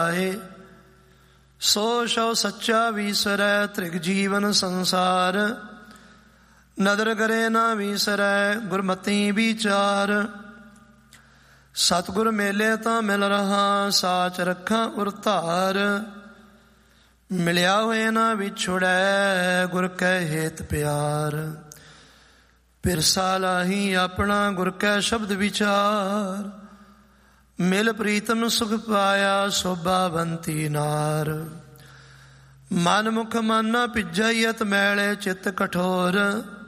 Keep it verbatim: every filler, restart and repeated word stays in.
ਸੋ ਸ਼ਉ ਸੱਚਾ ਵੀਸਰੈ ਤ੍ਰਿਗ ਜੀਵਨ ਸੰਸਾਰ। ਨਦਰ ਕਰੇ ਨਾ ਵੀਸਰੈ ਗੁਰਮਤੀ ਵਿਚਾਰ। ਸਤਿਗੁਰ ਮੇਲੇ ਤਾਂ ਮਿਲ ਰਹਾ ਸਾਚ ਰੱਖਾਂ ਉਰ ਧਾਰ। ਮਿਲਿਆ ਹੋਏ ਨਾ ਵਿਛੁੜੈ ਗੁਰ ਕੈ ਹੇਤ ਪਿਆਰ। ਪਿਰਸਾ ਲਾਹੀ ਆਪਣਾ ਗੁਰ ਕੈ ਸ਼ਬਦ ਵਿਚਾਰ। ਮਿਲ ਪ੍ਰੀਤਮ ਸੁਖ ਪਾਇਆ ਸੋਭਾਵੰਤੀ ਨਾਰ। ਮਨ ਮੁਖ ਮਨ ਨਾ ਭਿਜਈਅਤ ਮੈਲੇ ਚਿੱਤ ਕਠੋਰ।